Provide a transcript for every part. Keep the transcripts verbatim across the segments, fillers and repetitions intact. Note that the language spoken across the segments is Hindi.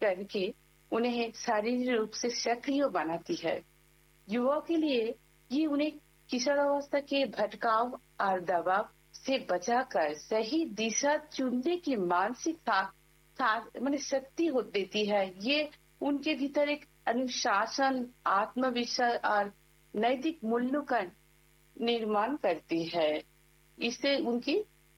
करके उन्हें शारीरिक रूप से सक्रिय बनाती है। युवाओं के लिए ये उन्हें किशोरावस्था के भटकाव और दबाव से बचाकर सही दिशा चुनने की मानसिक मैंने शक्ति हो देती है। ये उनके भीतर एक अनुशासन, आत्मविश्वास और नैतिक मूल्यों का निर्माण करती है। इससे उनकी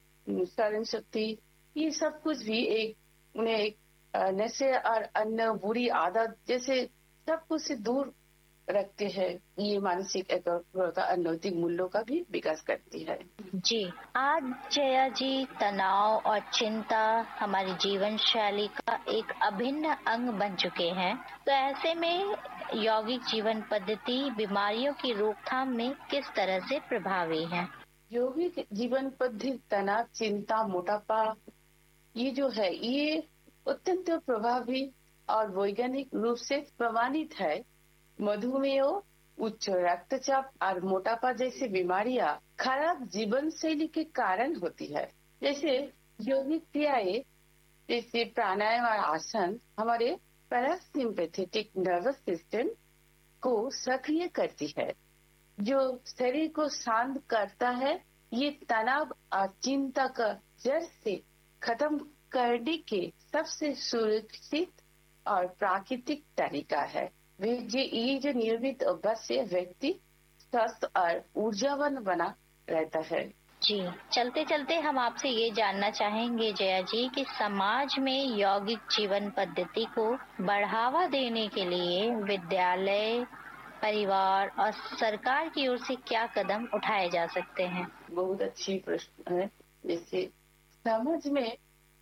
स्मरण शक्ति, ये सब कुछ भी एक उन्हें एक नशे और अन्य बुरी आदत जैसे सब कुछ से दूर रखते हैं। ये मानसिक एकाग्रता और नैतिक मूल्यों का भी विकास करती है। जी, आज जया जी, तनाव और चिंता हमारी जीवन शैली का एक अभिन्न अंग बन चुके हैं। तो ऐसे में यौगिक जीवन पद्धति बीमारियों की रोकथाम में किस तरह से प्रभावी है? यौगिक जीवन पद्धति तनाव, चिंता, मोटापा, ये जो है ये अत्यंत प्रभावी और वैज्ञानिक रूप से प्रमाणित है। मधुमेह, उच्च रक्तचाप और मोटापा जैसी बीमारियां खराब जीवन शैली के कारण होती है। जैसे यौगिक क्रियाएं जैसे प्राणायाम और आसन हमारे पैरासिम्पैथेटिक नर्वस सिस्टम को सक्रिय करती है, जो शरीर को शांत करता है। ये तनाव और चिंता का जड़ से खत्म करने के सबसे सुरक्षित और प्राकृतिक तरीका है। ये जो नियमित अभ्यास से व्यक्ति स्वस्थ और ऊर्जावान बना रहता है। जी, चलते चलते हम आपसे ये जानना चाहेंगे जया जी कि समाज में यौगिक जीवन पद्धति को बढ़ावा देने के लिए विद्यालय, परिवार और सरकार की ओर से क्या कदम उठाए जा सकते हैं? बहुत अच्छी प्रश्न है। जैसे समाज में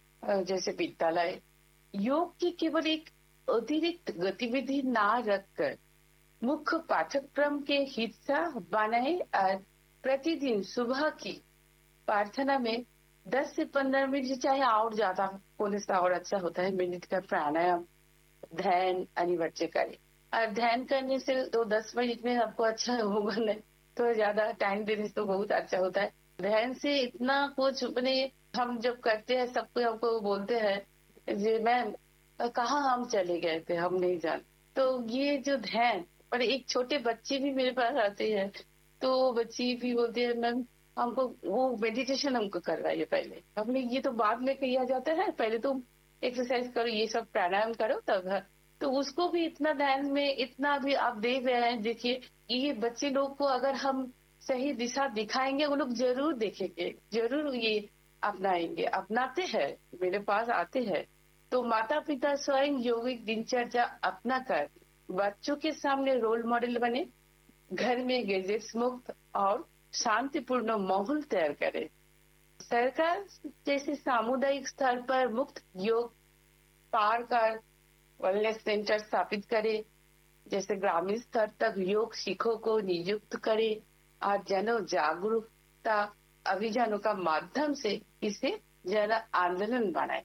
जैसे विद्यालय योग की केवल एक अतिरिक्त गतिविधि ना रखकर मुख्य पाठ्यक्रम के हिस्सा बनाए और प्रतिदिन सुबह की प्रार्थना में दस से पंद्रह मिनट, चाहे और ज्यादा होने से और अच्छा होता है, मिनट का प्राणायाम ध्यान अनिवार्य करें। और ध्यान करने से तो दस मिनट में आपको अच्छा होगा नहीं तो ज्यादा टाइम देने से तो बहुत अच्छा होता है। ध्यान से इतना कुछ अपने हम जब करते हैं सबको हमको बोलते हैं जी मैम कहाँ हम चले गए थे, हम नहीं जान। तो ये जो ध्यान, और एक छोटे बच्चे भी मेरे पास आते हैं तो बच्ची भी बोलती है मैम हमको वो मेडिटेशन हमको करवाइए पहले। हमने ये तो बाद में किया जाता है, पहले तो एक्सरसाइज करो, ये सब प्राणायाम करो तब। तो उसको भी इतना ध्यान में इतना भी आप दे रहे हैं। देखिए ये बच्चे लोग को अगर हम सही दिशा दिखाएंगे वो लोग जरूर देखेंगे, जरूर ये अपनाएंगे, अपनाते हैं, मेरे पास आते हैं। तो माता पिता स्वयं यौगिक दिनचर्या अपना कर बच्चों के सामने रोल मॉडल बने, घर में गैजेट्स मुक्त और शांतिपूर्ण माहौल तैयार करे। सरकार जैसे सामुदायिक स्तर पर मुक्त योग पार्क और वेलनेस सेंटर स्थापित करे, जैसे ग्रामीण स्तर तक योग शिक्षकों को नियुक्त करे और जन जागरूकता अभियानों का माध्यम से इसे जन आंदोलन बनाए।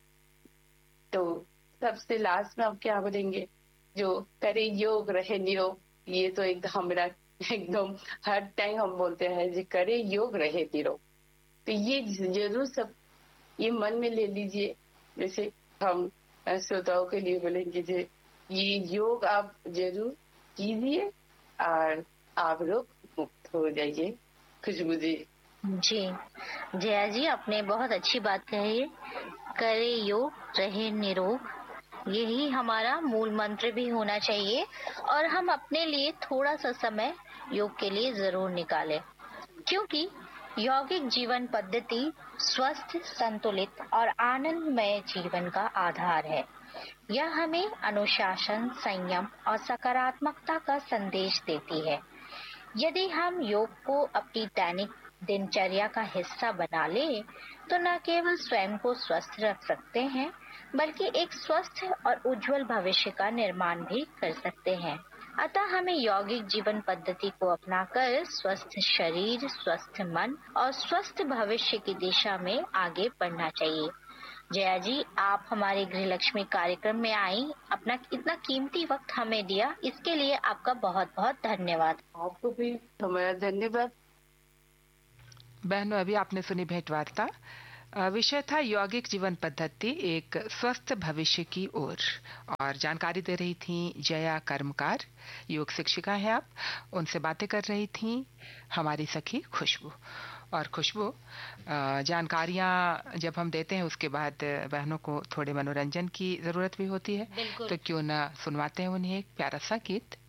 तो सबसे लास्ट में आप क्या बोलेंगे, जो करे योग रहे निरोग, ये तो एकदम मेरा एकदम हर टाइम हम बोलते हैं जी करे योग रहे निरोग। तो ये जरूर सब ये मन में ले लीजिए। जैसे हम श्रोताओं के लिए बोलेंगे जी ये योग आप जरूर कीजिए और आप रोग मुक्त हो जाइए। खुशबू जी। जी जया जी, आपने बहुत अच्छी बात कही है, करे योग रहे निरोग, यही हमारा मूल मंत्र भी होना चाहिए और हम अपने लिए थोड़ा सा समय योग के लिए जरूर निकालें, क्योंकि यौगिक जीवन पद्धति स्वस्थ, संतुलित और आनंदमय जीवन का आधार है। यह हमें अनुशासन, संयम और सकारात्मकता का संदेश देती है। यदि हम योग को अपनी दैनिक दिनचर्या का हिस्सा बना ले तो न केवल स्वयं को स्वस्थ रख सकते हैं बल्कि एक स्वस्थ और उज्जवल भविष्य का निर्माण भी कर सकते हैं। अतः हमें यौगिक जीवन पद्धति को अपनाकर स्वस्थ शरीर, स्वस्थ मन और स्वस्थ भविष्य की दिशा में आगे बढ़ना चाहिए। जया जी, आप हमारे गृह लक्ष्मी कार्यक्रम में आई, अपना इतना कीमती वक्त हमें दिया, इसके लिए आपका बहुत बहुत धन्यवाद। आपको भी हमारा धन्यवाद। बहनों, अभी आपने सुनी भेंट वार्ता अ, विषय था यौगिक जीवन पद्धति एक स्वस्थ भविष्य की ओर। और जानकारी दे रही थी जया कर्मकार, योग शिक्षिका है आप। उनसे बातें कर रही थी हमारी सखी खुशबू। और खुशबू, अ, जानकारियां जब हम देते हैं उसके बाद बहनों को थोड़े मनोरंजन की जरूरत भी होती है, बिल्कुल। तो क्यों ना सुनवाते हैं उन्हें एक प्यारा सा गीत।